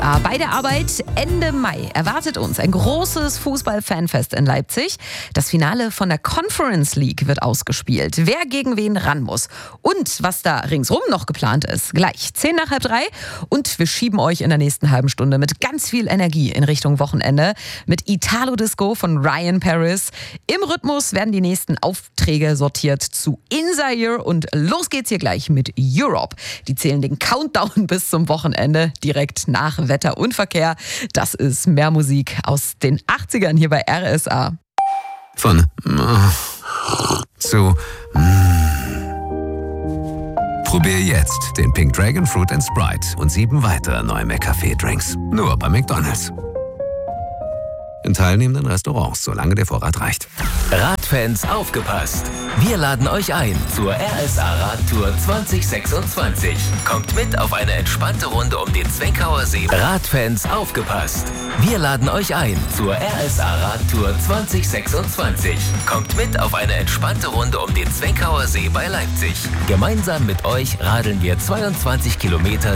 RSA. Bei der Arbeit Ende Mai erwartet uns ein großes Fußball-Fanfest in Leipzig. Das Finale von der Conference League wird ausgespielt. Wer gegen wen ran muss und was da ringsrum noch geplant ist. Gleich 2:10. Und wir schieben euch in der nächsten halben Stunde mit ganz viel Energie in Richtung Wochenende mit Italo Disco von Ryan Paris. Im Rhythmus werden die nächsten Aufträge sortiert zu Inzair und los geht's hier gleich mit Europe. Die zählen den Countdown bis zum Wochenende direkt nach Wetter und Verkehr. Das ist mehr Musik aus den 80ern hier bei RSA. Von zu Probier jetzt den Pink Dragon Fruit & Sprite und 7 weitere neue McCafé-Drinks. Nur bei McDonald's. In teilnehmenden Restaurants, solange der Vorrat reicht. Radfans, aufgepasst! Wir laden euch ein zur RSA Radtour 2026. Kommt mit auf eine entspannte Runde um den Zwenkauer See. Radfans, aufgepasst! Wir laden euch ein zur RSA Radtour 2026. Kommt mit auf eine entspannte Runde um den Zwenkauer See bei Leipzig. Gemeinsam mit euch radeln wir 22 Kilometer